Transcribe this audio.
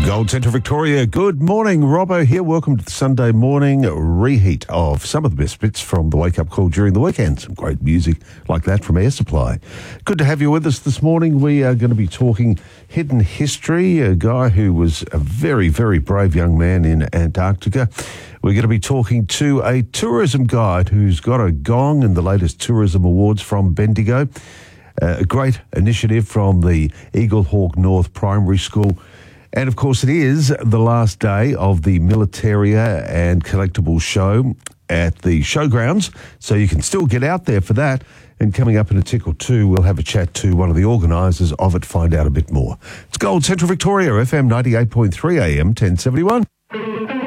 Gold Central Victoria. Good morning, Robbo here. Welcome to the Sunday morning reheat of some of the best bits from the Wake Up Call during the weekend. Some great music like that from Air Supply. Good to have you with us this morning. We are going to be talking hidden history, a guy who was a very, very brave young man in Antarctica. We're going to be talking to a tourism guide who's got a gong in the latest tourism awards from Bendigo. A great initiative from the Eagle Hawk North Primary School. And, of course, it is the last day of the Militaria and Collectibles show at the showgrounds, so you can still get out there for that. And coming up in a tick or two, we'll have a chat to one of the organisers of it, find out a bit more. It's Gold Central Victoria, FM 98.3 AM 1071.